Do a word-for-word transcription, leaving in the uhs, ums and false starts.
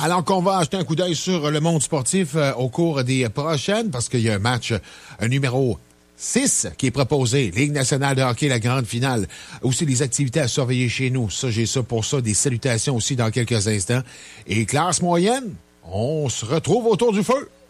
alors qu'on va acheter un coup d'œil sur le monde sportif euh, au cours des prochaines, parce qu'il y a un match, un numéro six qui est proposé. Ligue nationale de hockey, la grande finale. Aussi, les activités à surveiller chez nous. Ça, j'ai ça pour ça. Des salutations aussi dans quelques instants. Et classe moyenne, on se retrouve autour du feu.